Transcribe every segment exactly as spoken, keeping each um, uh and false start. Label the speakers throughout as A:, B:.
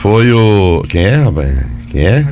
A: Foi o... Quem é, rapaz? Quem é?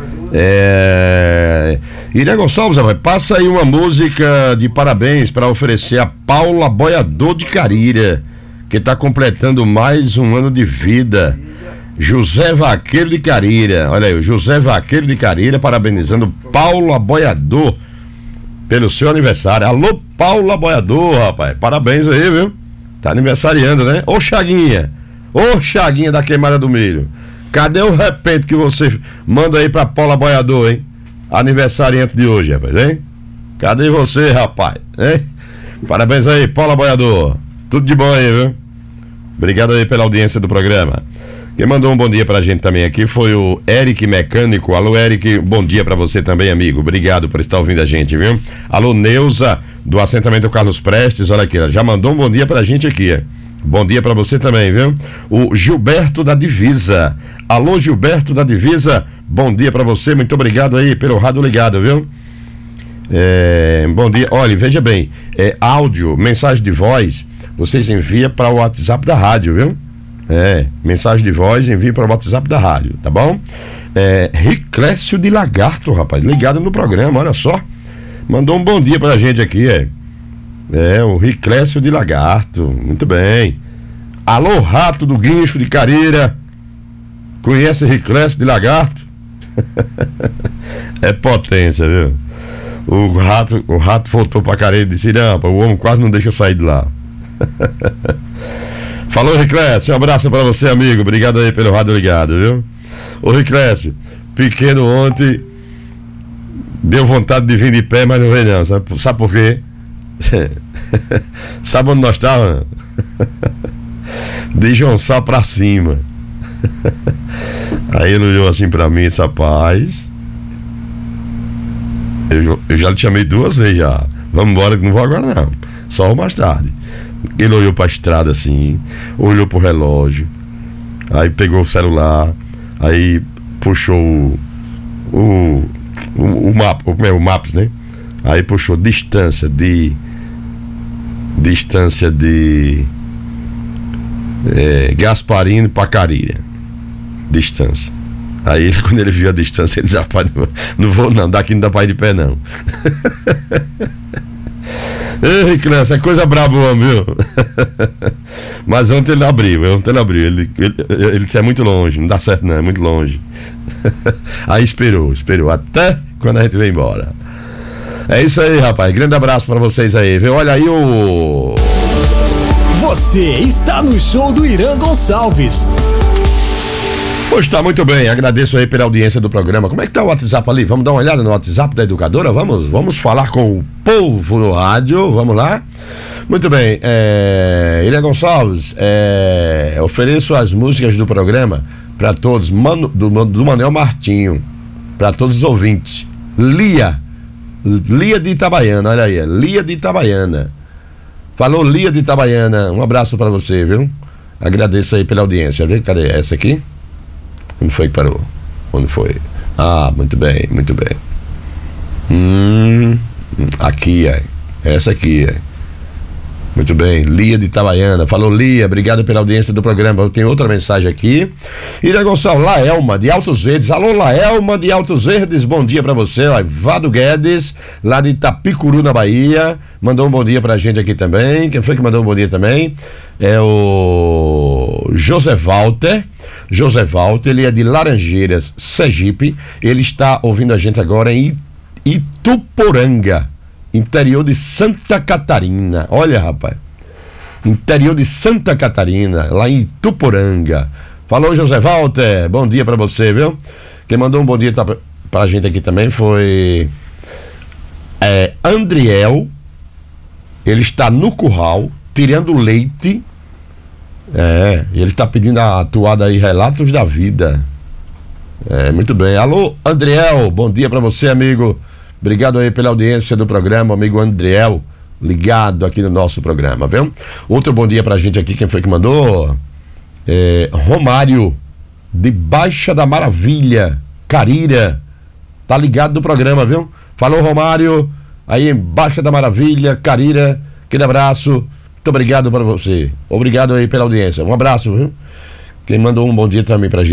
A: É... Iria Gonçalves, rapaz, passa aí uma música de parabéns para oferecer a Paula Boiador de Carira, que está completando mais um ano de vida. José Vaqueiro de Carira, olha aí, o José Vaqueiro de Carira parabenizando Paula Boiador pelo seu aniversário. Alô, Paula Boiador, rapaz, parabéns aí, viu? Tá aniversariando, né? Ô Chaguinha, ô Chaguinha da Queimada do Milho, cadê o repente que você manda aí pra Paula Boiador, hein? Aniversariante de hoje, rapaz, hein? Cadê você, rapaz, hein? Parabéns aí, Paula Boiador, tudo de bom aí, viu? Obrigado aí pela audiência do programa. Quem mandou um bom dia pra gente também aqui foi o Eric Mecânico. Alô, Eric, bom dia pra você também, amigo. Obrigado por estar ouvindo a gente, viu? Alô, Neuza, do assentamento Carlos Prestes, olha aqui, ela já mandou um bom dia pra gente aqui. Bom dia pra você também, viu? O Gilberto da Divisa. Alô, Gilberto da Divisa, bom dia pra você, muito obrigado aí pelo rádio ligado, viu? É, bom dia, olha, veja bem, é, áudio, mensagem de voz, vocês enviam para o WhatsApp da rádio, viu? É, mensagem de voz, envie para o WhatsApp da rádio, tá bom? É, Riclécio de Lagarto, rapaz, ligado no programa, olha só. Mandou um bom dia pra gente aqui, é. É, o Riclécio de Lagarto, muito bem. Alô, Rato do Guincho de Carira. Conhece Riclécio de Lagarto? É potência, viu? O rato, o rato voltou pra Carira e disse: não, o homem quase não deixa eu sair de lá. Falou, Riclécio, um abraço pra você, amigo. Obrigado aí pelo rádio ligado, viu? Ô, Riclécio, pequeno ontem deu vontade de vir de pé, mas não veio não. Sabe, sabe por quê? Sabe onde nós estávamos? De João Sá pra cima. Aí ele olhou assim pra mim e disse: rapaz, eu, eu já lhe chamei duas vezes já. Vamos embora que não vou agora não. Só mais tarde. Ele olhou pra estrada assim, olhou pro relógio, aí pegou o celular, aí puxou o o, o, o mapa, como é o Maps, né? Aí puxou distância de distância de é, Gasparino pra Carira, distância. Aí quando ele viu a distância, ele disse: rapaz, não, não vou não, daqui não dá pra ir de pé não. Ei, criança, é coisa braba, viu? Mas ontem ele abriu, ontem ele abriu. Ele, ele, ele disse: é muito longe, não dá certo, não, é muito longe. Aí esperou, esperou, até quando a gente veio embora. É isso aí, rapaz. Grande abraço pra vocês aí, viu? Olha aí o.
B: Você está no show do Irã Gonçalves.
A: Pois tá, muito bem, agradeço aí pela audiência do programa. Como é que tá o WhatsApp ali? Vamos dar uma olhada no WhatsApp da educadora? Vamos, vamos falar com o povo no rádio, vamos lá? Muito bem, é, Ilha Gonçalves, é, ofereço as músicas do programa para todos, Mano, do, do Manuel Martinho, para todos os ouvintes. Lia, Lia de Itabaiana, olha aí, Lia de Itabaiana. Falou, Lia de Itabaiana, um abraço para você, viu? Agradeço aí pela audiência, viu? Cadê essa aqui? Onde foi que parou? Onde foi? Ah, muito bem, muito bem. Hum, aqui, é. Essa aqui, é. Muito bem, Lia de Itabaiana. Falou, Lia, obrigado pela audiência do programa. Eu tenho outra mensagem aqui. Ira Gonçalves, Laelma de Altos Verdes. Alô, Laelma de Altos Verdes, bom dia pra você. Ó, Vado Guedes, lá de Itapicuru, na Bahia, mandou um bom dia pra gente aqui também. Quem foi que mandou um bom dia também? É o José Walter. José Walter, ele é de Laranjeiras, Sergipe. Ele está ouvindo a gente agora em Ituporanga, interior de Santa Catarina. Olha, rapaz, interior de Santa Catarina, lá em Ituporanga. Falou, José Walter, bom dia pra você, viu? Quem mandou um bom dia pra, pra gente aqui também foi é, Andriel. Ele está no curral, tirando leite. É, ele está pedindo a toada aí, Relatos da Vida. É, muito bem. Alô, Andriel, bom dia pra você, amigo. Obrigado aí pela audiência do programa, amigo Andriel, ligado aqui no nosso programa, viu? Outro bom dia pra gente aqui, quem foi que mandou? É, Romário, de Baixa da Maravilha, Carira, tá ligado no programa, viu? Falou, Romário, aí em Baixa da Maravilha, Carira, aquele abraço, muito obrigado para você, obrigado aí pela audiência, um abraço, viu? Quem mandou um bom dia também pra gente.